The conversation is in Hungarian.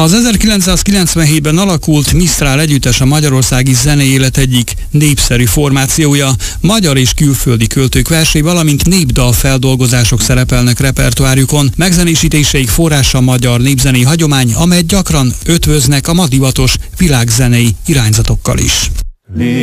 Az 1997-ben alakult Mistral együttes a magyarországi zeneélet egyik népszerű formációja. Magyar és külföldi költők versei, valamint népdal feldolgozások szerepelnek repertoárjukon. Megzenésítéseik forrása magyar népzenei hagyomány, amelyet gyakran ötvöznek a ma divatos világzenei irányzatokkal is.